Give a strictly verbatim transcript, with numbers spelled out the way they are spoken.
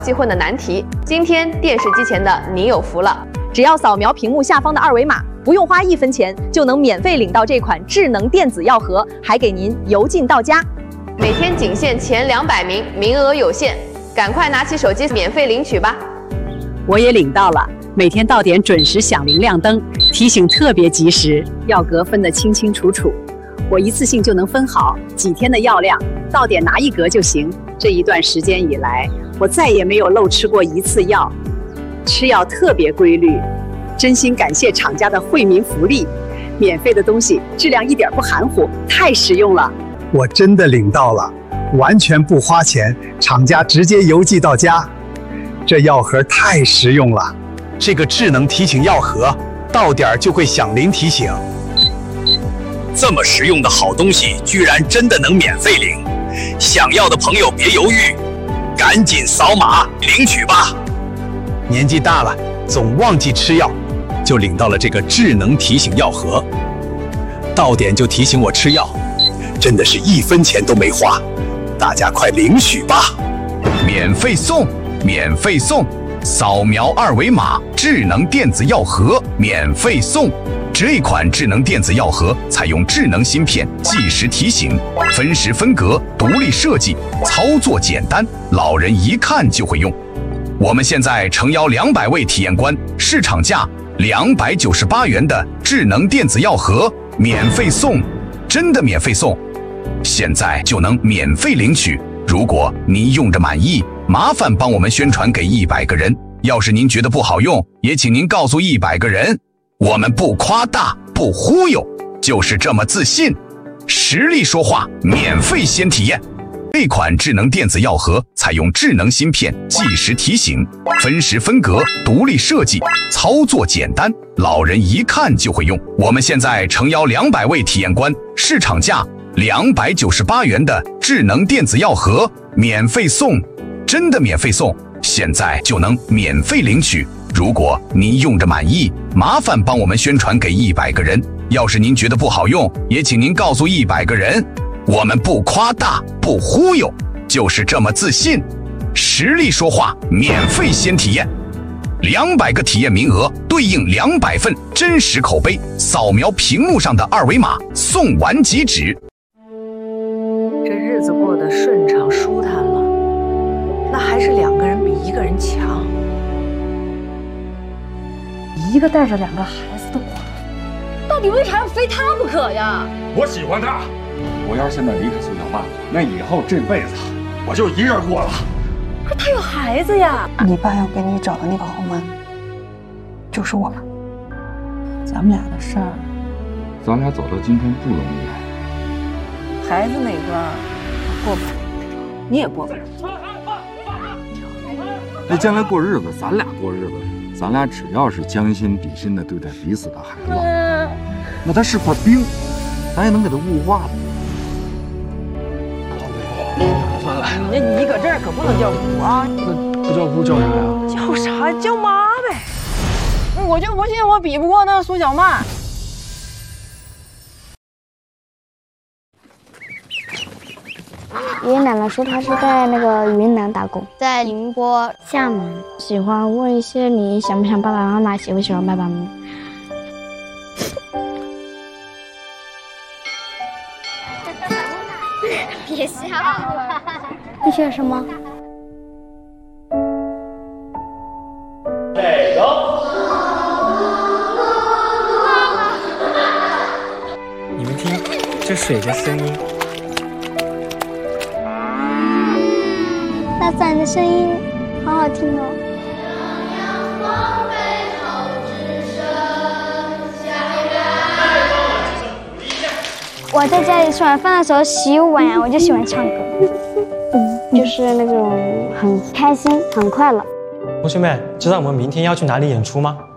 记混的难题。今天电视机前的你有福了， 只要扫描屏幕下方的二维码，不用花一分钱，就能免费领到这款智能电子药盒，还给您邮进到家。 每天仅限前两百名，名额有限，赶快拿起手机免费领取吧。 我也领到了，每天到点准时响铃亮灯，提醒特别及时，药格分得清清楚楚。我一次性就能分好几天的药量，到点拿一格就行。这一段时间以来，我再也没有漏吃过一次药，吃药特别规律。真心感谢厂家的惠民福利，免费的东西质量一点不含糊，太实用了。 我真的领到了，完全不花钱，厂家直接邮寄到家。这药盒太实用了，这个智能提醒药盒，到点就会响铃提醒。 这么实用的好东西，居然真的能免费领！想要的朋友别犹豫，赶紧扫码领取吧。 年纪大了，总忘记吃药，就领到了这个智能提醒药盒，到点就提醒我吃药，真的是一分钱都没花，大家快领取吧！ 免费送，免费送，扫描二维码，智能电子药盒免费送。这款智能电子药盒采用智能芯片，计时提醒，分时分格，独立设计，操作简单，老人一看就会用。我们现在诚邀两百位体验官，市场价两百九十八元的智能电子药盒免费送，真的免费送，现在就能免费领取。如果您用着满意，麻烦帮我们宣传给一百个人。要是您觉得不好用，也请您告诉一百个人。我们不夸大，不忽悠，就是这么自信。实力说话，免费先体验。这款智能电子药盒采用智能芯片，计时提醒，分时分格，独立设计，操作简单，老人一看就会用。我们现在诚邀两百位体验官，市场价两百九十八元的智能电子药盒免费送，真的免费送，现在就能免费领取。如果您用着满意，麻烦帮我们宣传给一百个人。要是您觉得不好用，也请您告诉一百个人。我们不夸大，不忽悠，就是这么自信。实力说话，免费先体验。两百个体验名额对应两百份真实口碑，扫描屏幕上的二维码，送完即止。 这日子过得顺畅舒坦了，那还是两个人比一个人强。 一个带着两个孩子的寡妇，到底为啥要非他不可呀？ 我喜欢他，我要是现在离开苏小曼，那以后这辈子我就一人过了。 可是他有孩子呀！ 你爸要给你找的那个后妈，就是我们。咱们俩的事儿， 咱俩走到今天不容易。 孩子那关过不了，你也过不了。 那将来过日子，咱俩过日子。咱俩只要是将心比心的对待彼此的孩子，那他是块冰，咱也能给他雾化了。 算了，你你搁这儿可不能叫姑啊！ 那不叫姑叫啥呀？ 叫啥？叫妈呗！我就不信我比不过那苏小曼。 爷爷奶奶说他是在那个云南打工，在宁波、厦门。喜欢问一些你想不想爸爸妈妈，喜不喜欢爸爸妈妈。别笑了，你学什么？ 这个。 你们听，这水的声音。 大伞的声音好好听哦。我在家里吃完饭的时候洗碗，我就喜欢唱歌，嗯，就是那种很开心、很快乐。 同学们，知道我们明天要去哪里演出吗？